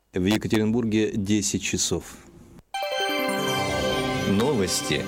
В Екатеринбурге 10 часов. Новости.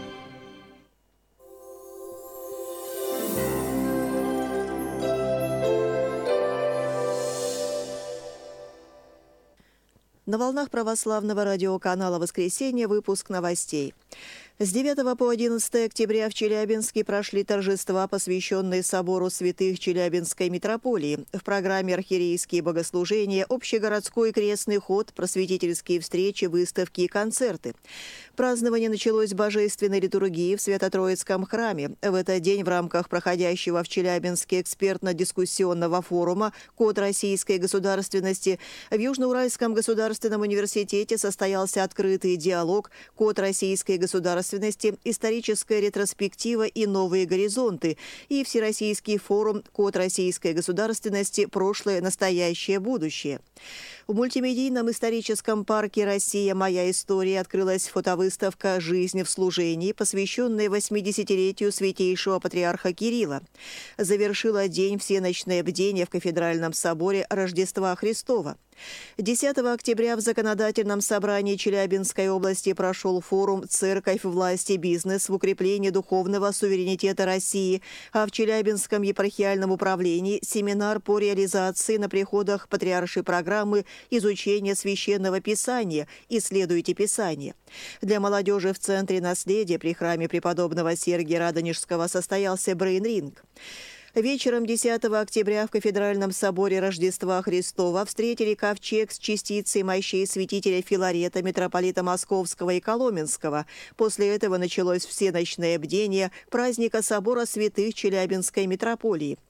На волнах православного радиоканала «Воскресенье» выпуск новостей. С 9 по 11 октября в Челябинске прошли торжества, посвященные собору святых Челябинской митрополии. В программе архиерейские богослужения, общегородской крестный ход, просветительские встречи, выставки и концерты. Празднование началось с божественной литургии в Свято-Троицком храме. В этот день в рамках проходящего в Челябинске экспертно-дискуссионного форума «Код российской государственности» в Южноуральском государственном университете состоялся открытый диалог «Код российской государственности. Историческая ретроспектива и новые горизонты» и Всероссийский форум «Код российской государственности. Прошлое, настоящее, будущее». В мультимедийном историческом парке «Россия. Моя история» открылась фотовыставка «Жизнь в служении», посвященная 80-летию святейшего патриарха Кирилла. Завершила день всеночное бдение в кафедральном соборе Рождества Христова. 10 октября в Законодательном собрании Челябинской области прошел форум «Церковь, власть и бизнес в укреплении духовного суверенитета России», а в Челябинском епархиальном управлении семинар по реализации на приходах патриаршей программы изучения священного писания «Исследуйте Писание». Для молодежи в Центре наследия при храме преподобного Сергия Радонежского состоялся брейн-ринг. Вечером 10 октября в кафедральном соборе Рождества Христова встретили ковчег с частицей мощей святителя Филарета, митрополита Московского и Коломенского. После этого началось всеночное бдение праздника собора святых Челябинской митрополии.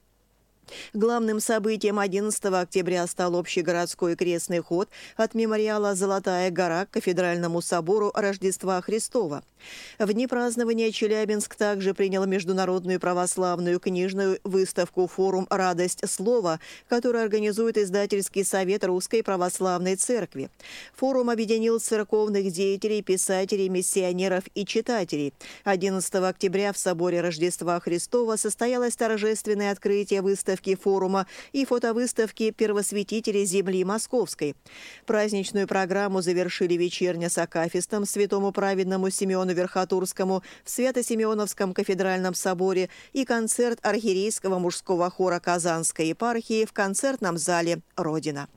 Главным событием 11 октября стал общегородской крестный ход от мемориала «Золотая гора» к кафедральному собору Рождества Христова. В дни празднования Челябинск также принял международную православную книжную выставку «Форум «Радость слова», которую организует издательский совет Русской Православной Церкви. Форум объединил церковных деятелей, писателей, миссионеров и читателей. 11 октября в соборе Рождества Христова состоялось торжественное открытие выставки форума и фотовыставки первосвятителей земли Московской. Праздничную программу завершили вечерня с акафистом святому праведному Симеону Верхотурскому в Свято-Симеоновском кафедральном соборе и концерт архиерейского мужского хора Казанской епархии в концертном зале «Родина».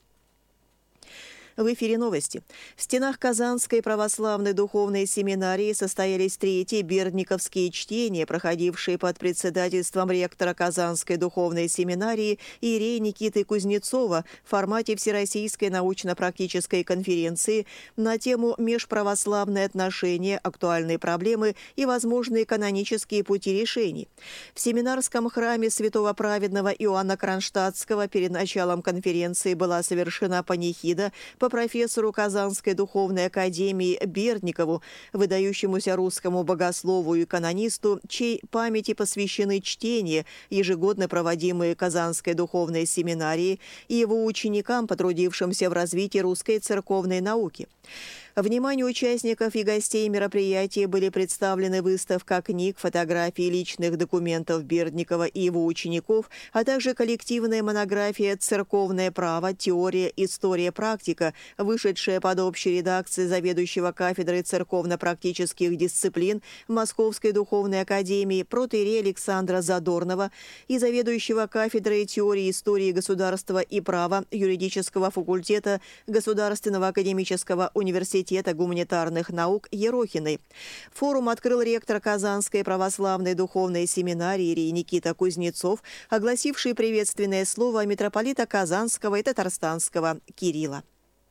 В эфире новости. В стенах Казанской православной духовной семинарии состоялись третьи бердниковские чтения, проходившие под председательством ректора Казанской духовной семинарии Иерея Никиты Кузнецова в формате Всероссийской научно-практической конференции на тему «Межправославные отношения, актуальные проблемы и возможные канонические пути решений». В семинарском храме святого праведного Иоанна Кронштадтского перед началом конференции была совершена панихида по профессору Казанской духовной академии Бердникову, выдающемуся русскому богослову и канонисту, чьей памяти посвящены чтения, ежегодно проводимые Казанской духовной семинарией, и его ученикам, потрудившимся в развитии русской церковной науки. Вниманию участников и гостей мероприятия были представлены выставка книг, фотографий, личных документов Бердникова и его учеников, а также коллективная монография «Церковное право. Теория, история, практика», вышедшая под общей редакцией заведующего кафедрой церковно-практических дисциплин Московской духовной академии протоиерея Александра Задорнова и заведующего кафедрой теории истории государства и права юридического факультета Государственного академического университета гуманитарных наук Ерохиной. Форум открыл ректор Казанской православной духовной семинарии Иерея Никита Кузнецов, огласивший приветственное слово митрополита Казанского и Татарстанского Кирилла.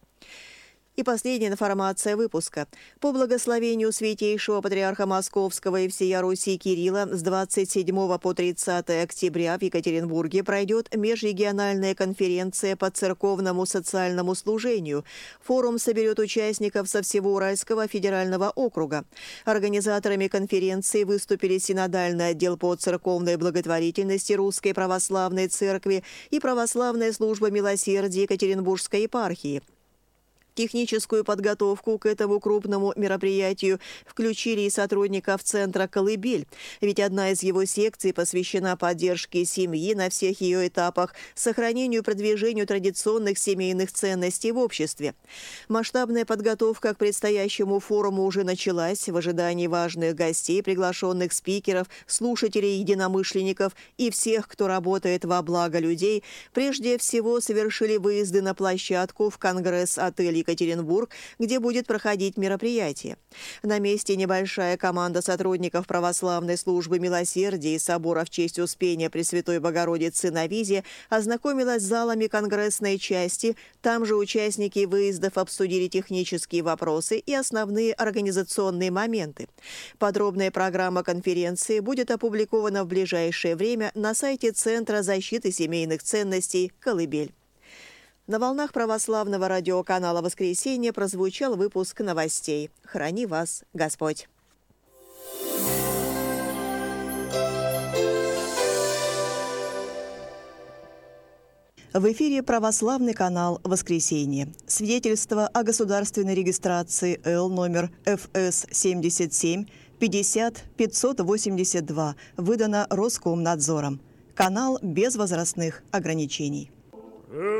И последняя информация выпуска. По благословению Святейшего Патриарха Московского и всея Руси Кирилла с 27 по 30 октября в Екатеринбурге пройдет межрегиональная конференция по церковному социальному служению. Форум соберет участников со всего Уральского федерального округа. Организаторами конференции выступили Синодальный отдел по церковной благотворительности Русской Православной Церкви и Православная служба милосердия Екатеринбургской епархии. Техническую подготовку к этому крупному мероприятию включили и сотрудников центра «Колыбель», ведь одна из его секций посвящена поддержке семьи на всех ее этапах, сохранению и продвижению традиционных семейных ценностей в обществе. Масштабная подготовка к предстоящему форуму уже началась в ожидании важных гостей, приглашенных спикеров, слушателей, единомышленников и всех, кто работает во благо людей. Прежде всего совершили выезды на площадку в Конгресс-отель Екатеринбург, где будет проходить мероприятие. На месте небольшая команда сотрудников Православной службы милосердия и собора в честь Успения Пресвятой Богородицы на Визе ознакомилась с залами конгрессной части. Там же участники выездов обсудили технические вопросы и основные организационные моменты. Подробная программа конференции будет опубликована в ближайшее время на сайте Центра защиты семейных ценностей «Колыбель». На волнах православного радиоканала «Воскресенье» прозвучал выпуск новостей. Храни вас Господь! В эфире православный канал «Воскресенье». Свидетельство о государственной регистрации Л номер ФС 77 50 582 выдано Роскомнадзором. Канал без возрастных ограничений.